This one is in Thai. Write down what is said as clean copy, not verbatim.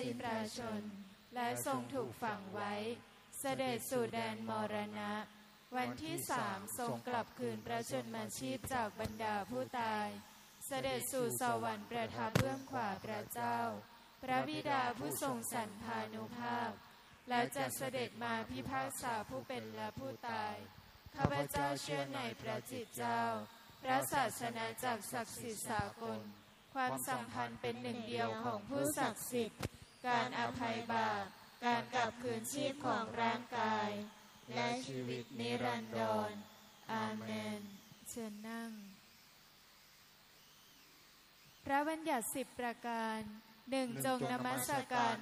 สิ้นพระชนและทรงถูกฝังไว้เสด็จสู่แดนมรณะวันที่3ทรงกลับคืนพระชนมาชีพจากบรรดาผู้ตายเสด็จสู่สวรรค์ประทับเบื้องขวาพระเจ้าพระบิดาผู้ทรงสันพานุภาพแล้วจะเสด็จมาพิพากษาผู้เป็นและผู้ตายข้าพเจ้าเชื่อในพระจิตเจ้าพระศาสนาจักรศักดิ์สิทธิ์สากลความสัมพันธ์เป็นหนึ่งเดียวของผู้ศักดิ์สิทธิ์การอภัยบาปการกลับคืนชีพของร่างกายและชีวิตนิรันดรอาเมนเชิญนั่งพระบัญญัติ10 ประการ 1. จงนมัสการ